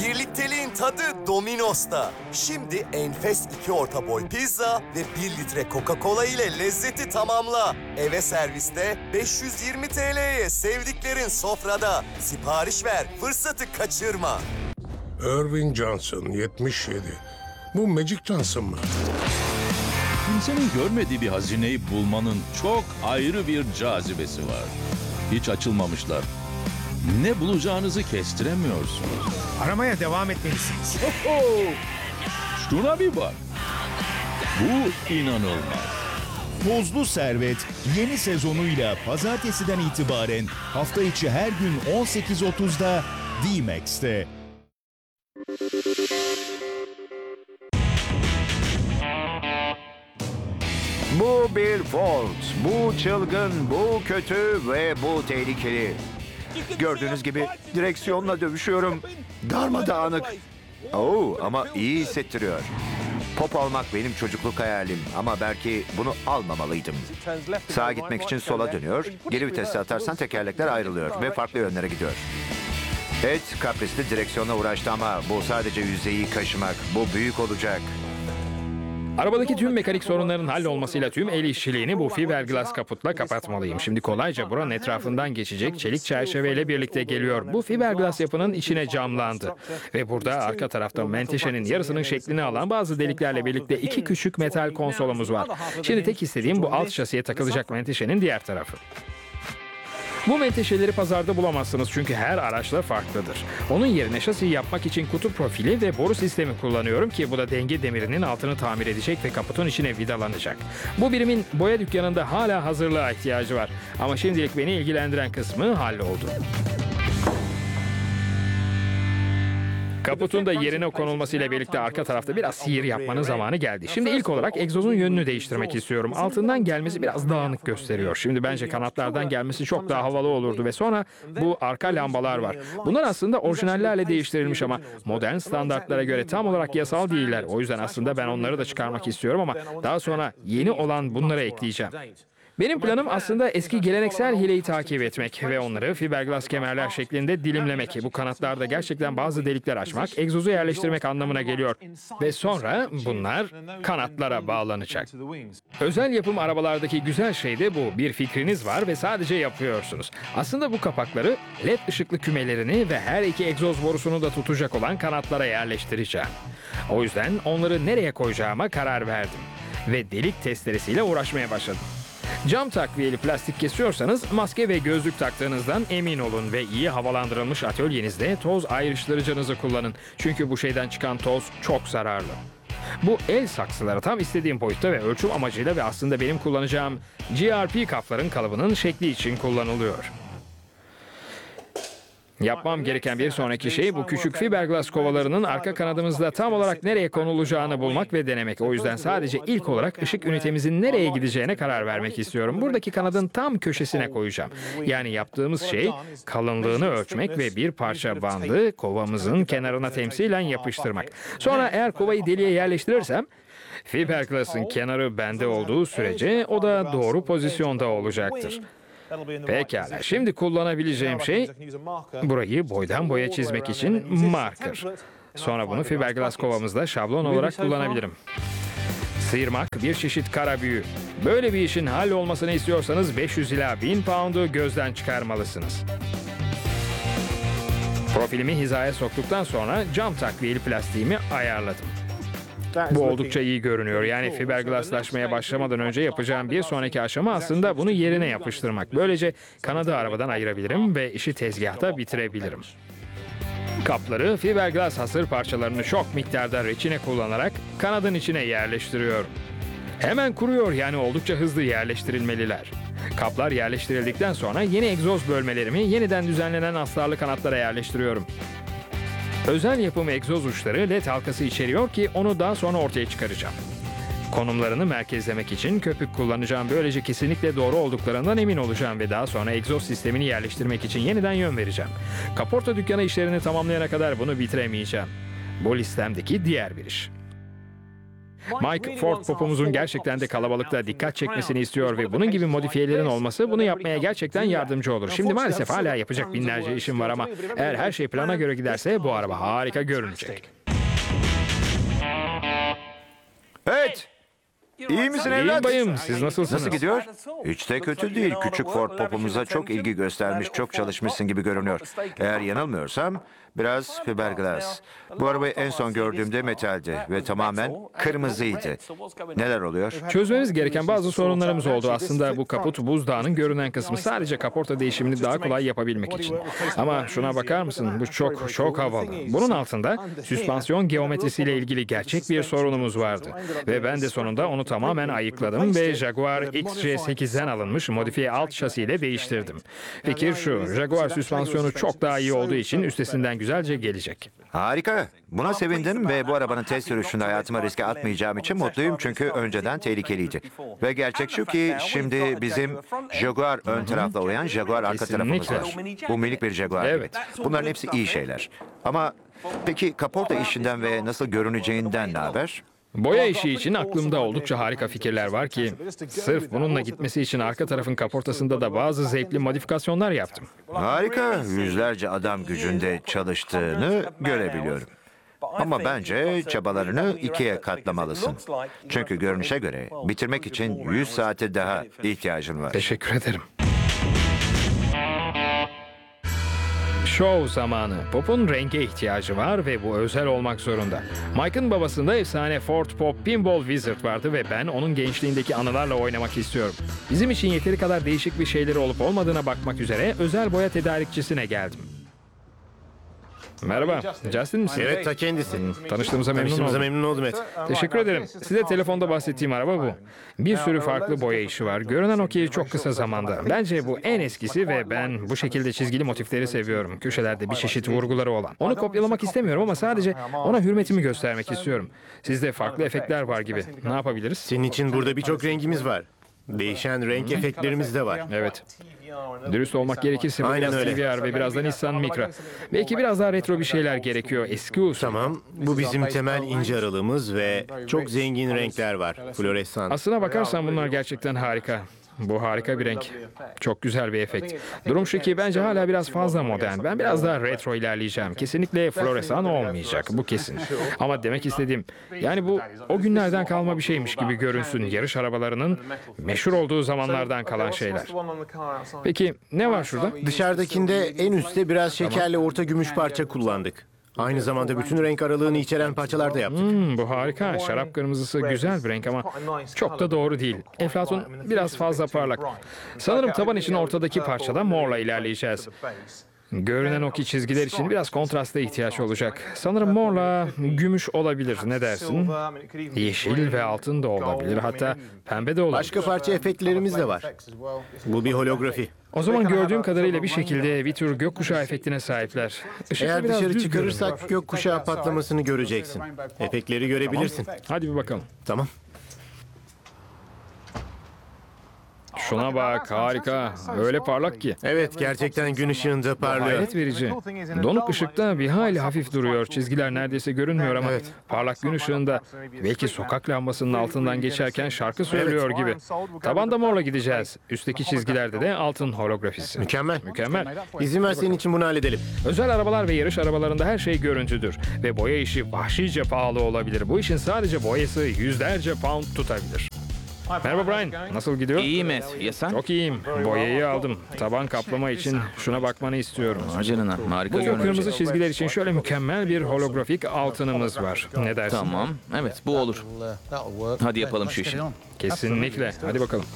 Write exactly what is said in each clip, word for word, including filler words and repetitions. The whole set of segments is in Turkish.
Birlikteliğin tadı Domino's'ta. Şimdi enfes iki orta boy pizza ve bir litre Coca-Cola ile lezzeti tamamla. Eve serviste beş yüz yirmi T L'ye sevdiklerin sofrada. Sipariş ver, fırsatı kaçırma. Irving Johnson, yetmiş yedi. Bu Magic Johnson mı? Kimsenin görmediği bir hazineyi bulmanın çok ayrı bir cazibesi var. Hiç açılmamışlar. Ne bulacağınızı kestiremiyorsunuz. Aramaya devam etmelisiniz. Şuna bir bak. Bu inanılmaz. Tozlu Servet yeni sezonuyla pazartesiden itibaren hafta içi her gün on sekiz otuzda D-Max'te. Bu bir Volt. Bu çılgın, bu kötü ve bu tehlikeli. Gördüğünüz gibi direksiyonla dövüşüyorum. Darmadağınık. Oo, ama iyi hissettiriyor. Pop almak benim çocukluk hayalim ama belki bunu almamalıydım. Sağa gitmek için sola dönüyor, geri vitese atarsan tekerlekler ayrılıyor ve farklı yönlere gidiyor. Ed kaprisli direksiyona uğraştı ama bu sadece yüzeyi kaşımak. Bu büyük olacak. Arabadaki tüm mekanik sorunların hallolmasıyla tüm el işçiliğini bu fiberglass kaputla kapatmalıyım. Şimdi kolayca buranın etrafından geçecek çelik çerçeveyle birlikte geliyor. Bu fiberglass yapının içine camlandı. Ve burada arka tarafta menteşenin yarısının şeklini alan bazı deliklerle birlikte iki küçük metal konsolumuz var. Şimdi tek istediğim bu alt şasiye takılacak menteşenin diğer tarafı. Bu menteşeleri pazarda bulamazsınız çünkü her araçla farklıdır. Onun yerine şasi yapmak için kutu profili ve boru sistemi kullanıyorum ki bu da denge demirinin altını tamir edecek ve kaputun içine vidalanacak. Bu birimin boya dükkanında hala hazırlığa ihtiyacı var. Ama şimdilik beni ilgilendiren kısmı halloldu. Kaputun da yerine konulmasıyla birlikte arka tarafta biraz sihir yapmanın zamanı geldi. Şimdi ilk olarak egzozun yönünü değiştirmek istiyorum. Altından gelmesi biraz dağınık gösteriyor. Şimdi bence kanatlardan gelmesi çok daha havalı olurdu ve sonra bu arka lambalar var. Bunlar aslında orijinallerle değiştirilmiş ama modern standartlara göre tam olarak yasal değiller. O yüzden aslında ben onları da çıkarmak istiyorum ama daha sonra yeni olan bunlara ekleyeceğim. Benim planım aslında eski geleneksel hileyi takip etmek ve onları fiberglass kemerler şeklinde dilimlemek. Bu kanatlarda gerçekten bazı delikler açmak, egzozu yerleştirmek anlamına geliyor. Ve sonra bunlar kanatlara bağlanacak. Özel yapım arabalardaki güzel şey de bu. Bir fikriniz var ve sadece yapıyorsunuz. Aslında bu kapakları led ışıklı kümelerini ve her iki egzoz borusunu da tutacak olan kanatlara yerleştireceğim. O yüzden onları nereye koyacağıma karar verdim. Ve delik testeresiyle uğraşmaya başladım. Cam takviyeli plastik kesiyorsanız maske ve gözlük taktığınızdan emin olun ve iyi havalandırılmış atölyenizde toz ayrıştırıcınızı kullanın. Çünkü bu şeyden çıkan toz çok zararlı. Bu el saksıları tam istediğim boyutta ve ölçüm amacıyla ve aslında benim kullanacağım G R P kapların kalıbının şekli için kullanılıyor. Yapmam gereken bir sonraki şey bu küçük fiberglass kovalarının arka kanadımızda tam olarak nereye konulacağını bulmak ve denemek. O yüzden sadece ilk olarak ışık ünitemizin nereye gideceğine karar vermek istiyorum. Buradaki kanadın tam köşesine koyacağım. Yani yaptığımız şey kalınlığını ölçmek ve bir parça bandı kovamızın kenarına temsilen yapıştırmak. Sonra eğer kovayı deliğe yerleştirirsem fiberglass'ın kenarı bende olduğu sürece o da doğru pozisyonda olacaktır. Pekala, şimdi kullanabileceğim şey burayı boydan boya çizmek için marker. Sonra bunu fiberglass kovamızda şablon olarak kullanabilirim. Sıyırmak bir çeşit kara büyü. Böyle bir işin hallolmasını istiyorsanız beş yüz ila bin pound'u gözden çıkarmalısınız. Profilimi hizaya soktuktan sonra cam takviyeli plastiğimi ayarladım. Bu oldukça iyi görünüyor. Yani fiberglasslaşmaya başlamadan önce yapacağım bir sonraki aşama aslında bunu yerine yapıştırmak. Böylece kanadı arabadan ayırabilirim ve işi tezgahta bitirebilirim. Kapları fiberglass hasır parçalarını çok miktarda reçine kullanarak kanadın içine yerleştiriyorum. Hemen kuruyor, yani oldukça hızlı yerleştirilmeliler. Kaplar yerleştirildikten sonra yeni egzoz bölmelerimi yeniden düzenlenen astarlı kanatlara yerleştiriyorum. Özel yapım egzoz uçları led halkası içeriyor ki onu daha sonra ortaya çıkaracağım. Konumlarını merkezlemek için köpük kullanacağım. Böylece kesinlikle doğru olduklarından emin olacağım ve daha sonra egzoz sistemini yerleştirmek için yeniden yön vereceğim. Kaporta dükkanı işlerini tamamlayana kadar bunu bitiremeyeceğim. Bu listemdeki diğer bir iş. Mike, Ford popomuzun gerçekten de kalabalıkta dikkat çekmesini istiyor ve bunun gibi modifiyelerin olması bunu yapmaya gerçekten yardımcı olur. Şimdi maalesef hala yapacak binlerce işim var ama eğer her şey plana göre giderse bu araba harika görünecek. Evet. İyi misin İyiyim evlat? bayım, siz nasılsınız? Nasıl gidiyor? Hiç de kötü değil. Küçük Ford popumuza çok ilgi göstermiş, çok çalışmışsın gibi görünüyor. Eğer yanılmıyorsam biraz fiberglass. Bu arabayı en son gördüğümde metaldi ve tamamen kırmızıydı. Neler oluyor? Çözmemiz gereken bazı sorunlarımız oldu. Aslında bu kaput buzdağının görünen kısmı, sadece kaporta değişimini daha kolay yapabilmek için. Ama şuna bakar mısın? Bu çok çok havalı. Bunun altında süspansiyon geometrisiyle ilgili gerçek bir sorunumuz vardı. Ve ben de sonunda onu tamamen ayıkladım ve Jaguar X J sekizden alınmış modifiye alt şasiyle değiştirdim. Fikir şu, Jaguar süspansiyonu çok daha iyi olduğu için üstesinden güzelce gelecek. Harika. Buna sevindim ve bu arabanın test sürüşünde hayatıma riske atmayacağım için mutluyum çünkü önceden tehlikeliydi. Ve gerçek şu ki şimdi bizim Jaguar ön tarafla uyan Jaguar arka tarafımız var. Bu minik bir Jaguar. Evet. Bunların hepsi iyi şeyler. Ama peki kaporta işinden ve nasıl görüneceğinden ne haber? Boya işi için aklımda oldukça harika fikirler var ki sırf bununla gitmesi için arka tarafın kaportasında da bazı zevkli modifikasyonlar yaptım. Harika. Yüzlerce adam gücünde çalıştığını görebiliyorum. Ama bence çabalarını ikiye katlamalısın. Çünkü görünüşe göre bitirmek için yüz saate daha ihtiyacın var. Teşekkür ederim. Show zamanı. Pop'un renge ihtiyacı var ve bu özel olmak zorunda. Mike'ın babasında efsane Ford Pop Pinball Wizard vardı ve ben onun gençliğindeki anılarla oynamak istiyorum. Bizim için yeteri kadar değişik bir şeyleri olup olmadığına bakmak üzere özel boya tedarikçisine geldim. Merhaba, Justin misin? Evet, ta kendisi. Tanıştığımıza memnun Tanıştığımıza oldum. memnun oldum, evet. Teşekkür ederim. Size telefonda bahsettiğim araba bu. Bir sürü farklı boya işi var. Görünen o ki çok kısa zamanda. Bence bu en eskisi ve ben bu şekilde çizgili motifleri seviyorum. Köşelerde bir çeşit vurguları olan. Onu kopyalamak istemiyorum ama sadece ona hürmetimi göstermek istiyorum. Sizde farklı efektler var gibi. Ne yapabiliriz? Senin için burada birçok rengimiz var. Değişen renk efektlerimiz de var. Evet. Dürüst olmak gerekirse bu Aynen biraz öyle. T V R ve biraz da Nissan Micra. Belki biraz daha retro bir şeyler gerekiyor. Eski usul. Tamam, bu bizim temel ince aralığımız ve çok zengin renkler var. Floresan. Aslına bakarsan bunlar gerçekten harika. Bu harika bir renk. Çok güzel bir efekt. Durum şu ki bence hala biraz fazla modern. Ben biraz daha retro ilerleyeceğim. Kesinlikle floresan olmayacak. Bu kesin. Ama demek istediğim, yani bu o günlerden kalma bir şeymiş gibi görünsün. Yarış arabalarının meşhur olduğu zamanlardan kalan şeyler. Peki ne var şurada? Dışarıdakinde en üstte biraz şekerli orta gümüş parça kullandık. Aynı zamanda bütün renk aralığını içeren parçalar da yaptık. Hmm, bu harika. Şarap kırmızısı güzel bir renk ama çok da doğru değil. Eflatun biraz fazla parlak. Sanırım taban için ortadaki parçada morla ilerleyeceğiz. Görünen o ki çizgiler için biraz kontrasta ihtiyaç olacak. Sanırım morla gümüş olabilir. Ne dersin? Yeşil ve altın da olabilir. Hatta pembe de olabilir. Başka parça efektlerimiz de var. Bu bir holografi. O zaman gördüğüm kadarıyla bir şekilde bir tür gökkuşağı efektine sahipler. Işıkta Eğer biraz dışarı düz çıkarırsak görünüyor. gökkuşağı patlamasını göreceksin. Efektleri görebilirsin. Hadi bir bakalım. Tamam. Şuna bak, harika. Öyle parlak ki. Evet, gerçekten gün ışığında parlıyor. Hayret verici. Donuk ışıkta bir hayli hafif duruyor. Çizgiler neredeyse görünmüyor ama parlak gün ışığında belki sokak lambasının altından geçerken şarkı söylüyor gibi. Tabanda morla gideceğiz. Üstteki çizgilerde de altın holografisi. Mükemmel. Mükemmel. İzin ver senin için bunu halledelim. Özel arabalar ve yarış arabalarında her şey görüntüdür. Ve boya işi vahşice pahalı olabilir. Bu işin sadece boyası yüzlerce pound tutabilir. Merhaba Brian, nasıl gidiyor? İyi Matt, ya sen? Çok iyiyim. Boyayı aldım. Taban kaplama için şuna bakmanı istiyorum. Canına, harika Bu tür görünecek. kırmızı çizgiler için şöyle mükemmel bir holografik altınımız var. Ne dersin? Tamam, evet bu olur. Hadi yapalım şu işi. Kesinlikle. Hadi bakalım.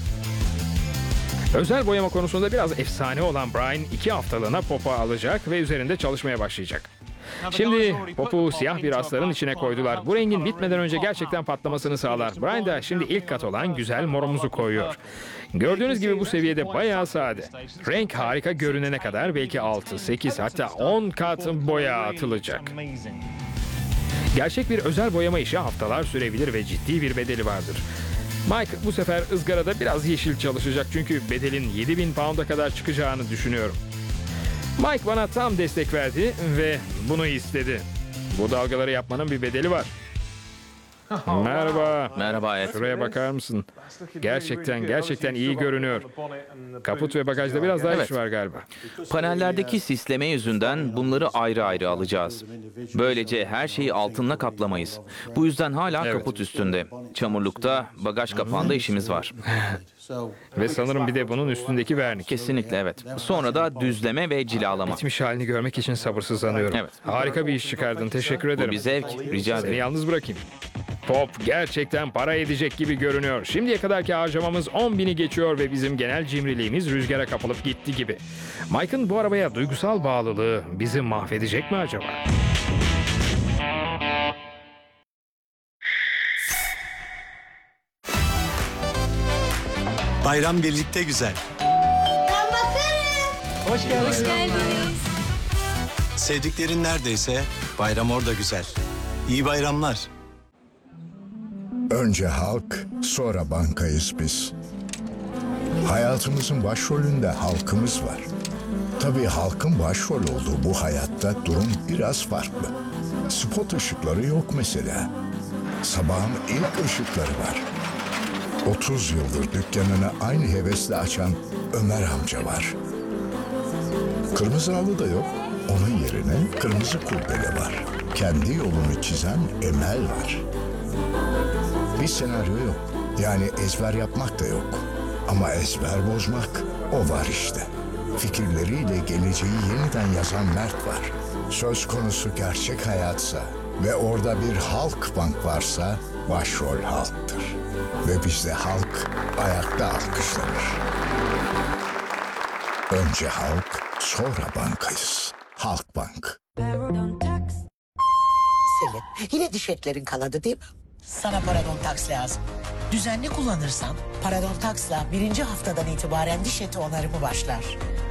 Özel boyama konusunda biraz efsane olan Brian iki haftalığına popa alacak ve üzerinde çalışmaya başlayacak. Şimdi popu siyah bir astarın içine koydular. Bu rengin bitmeden önce gerçekten patlamasını sağlar. Brian da şimdi ilk kat olan güzel morumuzu koyuyor. Gördüğünüz gibi bu seviyede bayağı sade. Renk harika görünene kadar belki altı, sekiz hatta on kat boya atılacak. Gerçek bir özel boyama işi haftalar sürebilir ve ciddi bir bedeli vardır. Mike bu sefer ızgarada biraz yeşil çalışacak çünkü bedelin yedi bin pound'a kadar çıkacağını düşünüyorum. Mike bana tam destek verdi ve bunu istedi. Bu dalgaları yapmanın bir bedeli var. Merhaba. Merhaba Ed. Şuraya bakar mısın? Gerçekten gerçekten iyi görünüyor. Kaput ve bagajda biraz daha Evet. iş var galiba. Panellerdeki sisleme yüzünden bunları ayrı ayrı alacağız. Böylece her şeyi altınla kaplamayız. Bu yüzden hala Evet. kaput üstünde. Çamurlukta, bagaj kapağında işimiz var. Ve sanırım bir de bunun üstündeki vernik. Kesinlikle evet. Sonra da düzleme ve cilalama. Bitmiş halini görmek için sabırsızlanıyorum. Evet. Harika bir iş çıkardın. Teşekkür ederim. Bu bir zevk. Rica Seni ederim. yalnız bırakayım. Pop gerçekten para edecek gibi görünüyor. Şimdiye kadarki harcamamız on bini geçiyor ve bizim genel cimriliğimiz rüzgara kapılıp gitti gibi. Mike'ın bu arabaya duygusal bağlılığı bizi mahvedecek mi acaba? Bayram birlikte güzel. Hoş geldiniz. Sevdiklerin neredeyse bayram orada güzel. İyi bayramlar. Önce halk, sonra bankayız biz. Hayatımızın başrolünde halkımız var. Tabii halkın başrol olduğu bu hayatta durum biraz farklı. Spot ışıkları yok mesela. Sabahın ilk ışıkları var. otuz yıldır dükkanını aynı hevesle açan Ömer amca var. Kırmızı halı da yok. Onun yerine kırmızı kurdele var. Kendi yolunu çizen Emel var. Bir senaryo yok. Yani ezber yapmak da yok. Ama ezber bozmak, o var işte. Fikirleriyle geleceği yeniden yazan Mert var. Söz konusu gerçek hayatsa ve orada bir halk bank varsa başrol halktır. Ve bizde halk ayakta alkışlanır. Önce halk, sonra bankayız. Halkbank. Selin, yine diş etlerin kanadı değil mi? Sana Parodontax lazım. Düzenli kullanırsan Parodontax'la birinci haftadan itibaren diş eti onarımı başlar.